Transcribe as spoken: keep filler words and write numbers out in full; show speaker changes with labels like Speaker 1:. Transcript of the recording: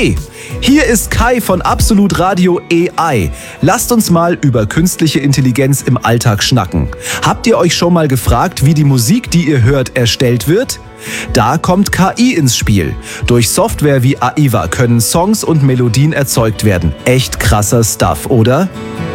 Speaker 1: Hey, hier ist Kai von Absolut Radio A I. Lasst uns mal über künstliche Intelligenz im Alltag schnacken. Habt ihr euch schon mal gefragt, wie die Musik, die ihr hört, erstellt wird? Da kommt K I ins Spiel. Durch Software wie AIVA können Songs und Melodien erzeugt werden. Echt krasser Stuff, oder?